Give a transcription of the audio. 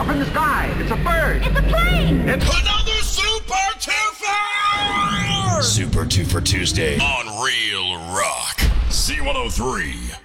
Up in the sky. It's a bird. It's a plane. It's another Super Twofer! Super Twofer Tuesday on Real Rock. C103.